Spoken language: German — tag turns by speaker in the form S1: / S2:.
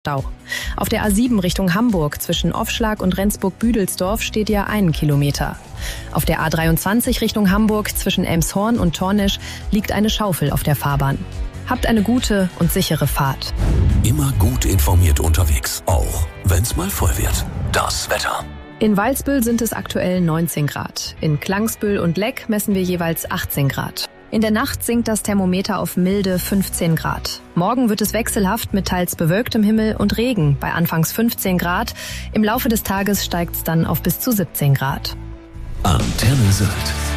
S1: Stau. Auf der A7 Richtung Hamburg zwischen Offschlag und Rendsburg-Büdelsdorf steht ihr 1 Kilometer. Auf der A23 Richtung Hamburg zwischen Elmshorn und Tornisch liegt eine Schaufel auf der Fahrbahn. Habt eine gute und sichere Fahrt.
S2: Immer gut informiert unterwegs, auch wenn's mal voll wird. Das Wetter.
S1: In Walsbüll sind es aktuell 19 Grad. In Klangsbüll und Leck messen wir jeweils 18 Grad. In der Nacht sinkt das Thermometer auf milde 15 Grad. Morgen wird es wechselhaft mit teils bewölktem Himmel und Regen bei anfangs 15 Grad. Im Laufe des Tages steigt es dann auf bis zu 17 Grad.
S2: Antenne Sylt.